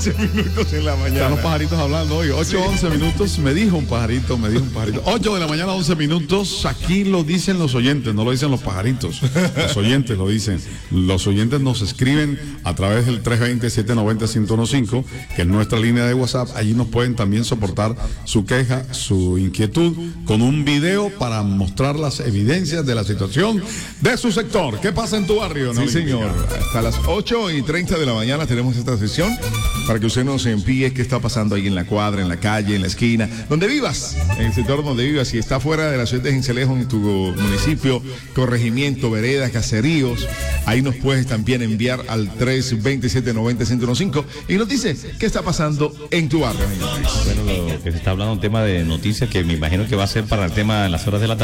11 minutos en la mañana. Están los pajaritos hablando hoy. 8:11 minutos. Me dijo un pajarito. 8 de la mañana, 11 minutos. Aquí lo dicen los oyentes, no lo dicen los pajaritos. Los oyentes lo dicen. Los oyentes nos escriben a través del 320-790-1015, que es nuestra línea de WhatsApp. Allí nos pueden también soportar su queja, su inquietud, con un video para mostrar las evidencias de la situación de su sector. ¿Qué pasa en tu barrio? Sí, señor. Hasta las 8:30 de la mañana tenemos esta sesión para que usted nos envíe qué está pasando ahí en la cuadra, en la calle, en la esquina, donde vivas, en el sector donde vivas. Si está fuera de la ciudad de Sincelejo, en tu municipio, corregimiento, veredas, caseríos, ahí nos puedes también enviar al 320-790-1015 y nos dice qué está pasando en tu barrio. Bueno, lo que se está hablando, un tema de noticias que me imagino que va a ser para el tema de las horas de la tarde.